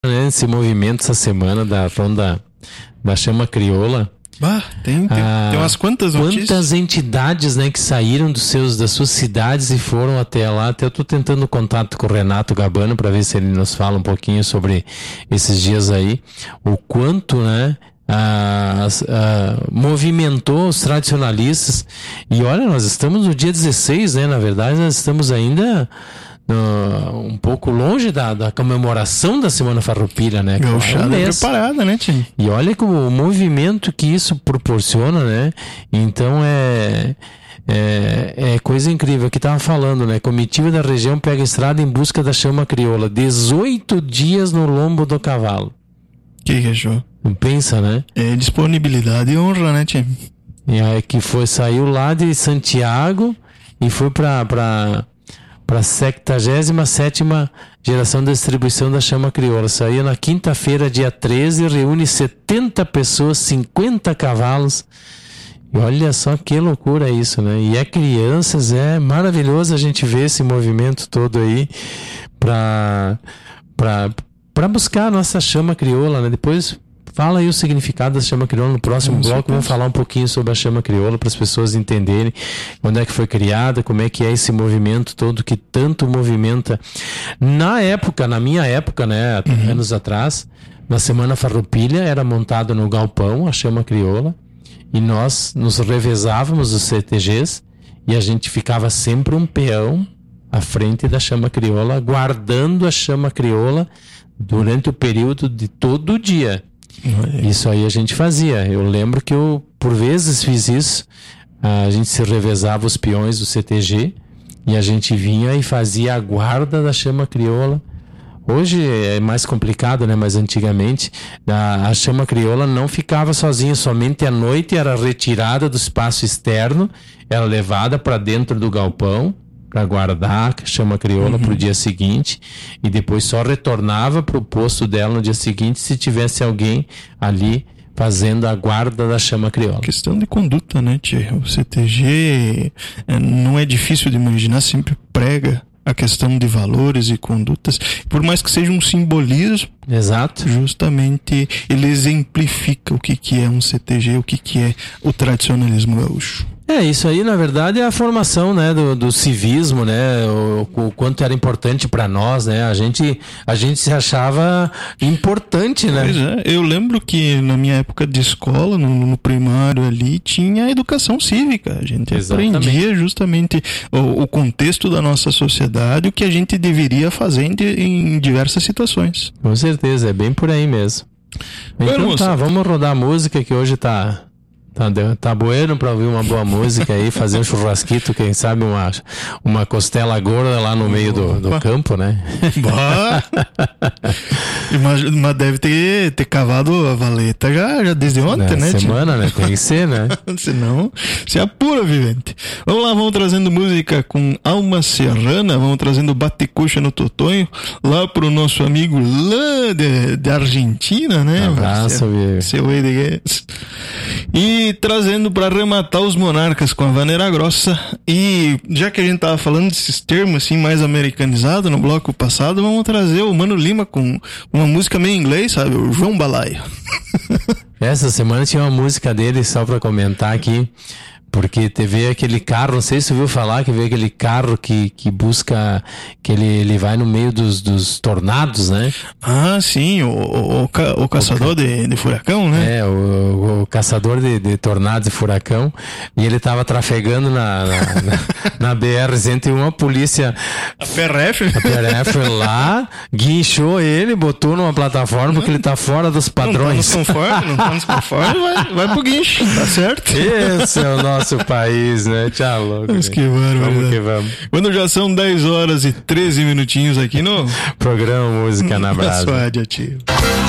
né, esse movimento essa semana da ronda da chama crioula. Tem umas quantas notícias. Quantas entidades, né, que saíram das suas cidades e foram até lá. Até eu estou tentando contato com o Renato Gabano para ver se ele nos fala um pouquinho sobre esses dias aí. O quanto, né, movimentou os tradicionalistas. E olha, nós estamos no dia 16, né? Na verdade, nós estamos ainda um pouco longe da comemoração da Semana Farroupilha, né? Gauchada preparada, né, tio? E olha o movimento que isso proporciona, né? Então é coisa incrível. Que tava falando, né? Comitiva da região pega a estrada em busca da chama crioula. 18 dias no lombo do cavalo. Que achou? Pensa, né? É disponibilidade e honra, né, tio? E aí saiu lá de Santiago e foi para a 77ª geração da distribuição da chama crioula. Saiu na quinta-feira, dia 13, reúne 70 pessoas, 50 cavalos. E olha só que loucura isso, né? E crianças, é maravilhoso a gente ver esse movimento todo aí para buscar a nossa chama crioula, né? Depois fala aí o significado da chama crioula no próximo bloco. Vamos falar um pouquinho sobre a chama crioula para as pessoas entenderem quando é que foi criada, como é que é esse movimento todo que tanto movimenta. Na minha época, né, anos atrás, na Semana Farroupilha era montado no galpão a chama crioula e nós nos revezávamos os CTGs e a gente ficava sempre um peão à frente da chama crioula, guardando a chama crioula durante o período de todo o dia. Isso aí a gente fazia. Eu lembro que eu, por vezes, fiz isso. A gente se revezava os peões do CTG e a gente vinha e fazia a guarda da chama crioula. Hoje é mais complicado, né? Mas antigamente a chama crioula não ficava sozinha, somente à noite era retirada do espaço externo, era levada para dentro do galpão para guardar a chama crioula para o dia seguinte e depois só retornava para o posto dela no dia seguinte se tivesse alguém ali fazendo a guarda da chama crioula. Questão de conduta, né, tia? O CTG não é difícil de imaginar, sempre prega a questão de valores e condutas, por mais que seja um simbolismo. Exato. Justamente ele exemplifica o que é um CTG, o que é o tradicionalismo gaúcho. Isso aí, na verdade, é a formação, né, do civismo, né, o quanto era importante para nós, né, a gente se achava importante, né. Pois é, eu lembro que na minha época de escola, no primário ali, tinha a educação cívica, a gente aprendia justamente o contexto da nossa sociedade, o que a gente deveria fazer em diversas situações. Com certeza, é bem por aí mesmo. Então vamos rodar a música que hoje tá bueno pra ouvir uma boa música aí, fazer um churrasquito, quem sabe uma costela gorda lá no meio do campo, né? Mas deve ter cavado a valeta já desde ontem, né? Semana, né? Tem que ser, né? Senão se apura, vivente. Vamos lá, vamos trazendo música com Alma Serrana, vamos trazendo Bate-Coxa no Totonho, lá pro nosso amigo lá de Argentina, né? Um abraço, seu Edegues. E trazendo para arrematar os Monarcas com a Vaneira Grossa. E já que a gente tava falando desses termos assim mais americanizados no bloco passado, vamos trazer o Mano Lima com uma música meio em inglês, sabe? O João Balaio. Essa semana tinha uma música dele, só para comentar aqui, porque teve aquele carro, não sei se você ouviu falar, que veio aquele carro que busca, que ele vai no meio dos tornados, né? Ah, sim, o caçador de furacão, né? O caçador de tornados e furacão, e ele tava trafegando na BR-101, a polícia... A PRF lá, guinchou ele, botou numa plataforma, porque ele tá fora dos padrões. Não tá nos conformes, vai pro guincho, tá certo? Esse é o nosso país, né? Tchau, louco. Mas que vamos que vamos. Quando já são 10 horas e 13 minutinhos aqui no programa Música na Brasa. Sua adjetivo.